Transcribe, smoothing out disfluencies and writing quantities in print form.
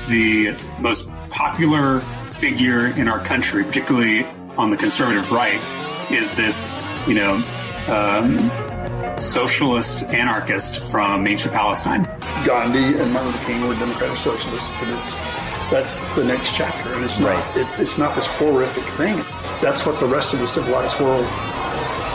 the most popular figure in our country, particularly on the conservative right, is this, socialist anarchist from ancient Palestine. Gandhi and Martin Luther King were democratic socialists, and that's the next chapter. And it's not this horrific thing. That's what the rest of the civilized world